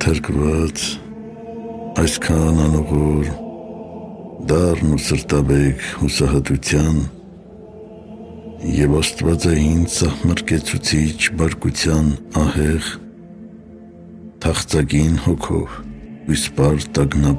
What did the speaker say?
թրկված, այսքան անողոր, դառն ու սրտաբեկ հուսահատության և աստվածային սահմռկեցուցիչ բարկության ահեղ, թախծագին հոգով ու իսպառ տագնապ